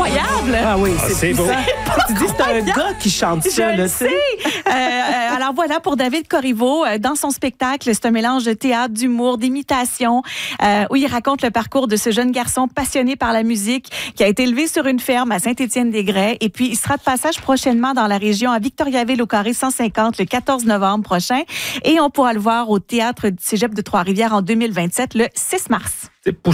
incroyable! Ah oui, c'est beau. Tu dis c'est un gars qui chante ça, Je là, le tu sais. sais. Alors voilà, pour David Corriveau, dans son spectacle, c'est un mélange de théâtre, d'humour, d'imitation, où il raconte le parcours de ce jeune garçon passionné par la musique qui a été élevé sur une ferme à Saint-Étienne-des-Grès. Et puis, il sera de passage prochainement dans la région à Victoriaville au Carré 150 le 14 novembre prochain. Et on pourra le voir au Théâtre du Cégep de Trois-Rivières en 2027, le 6 mars.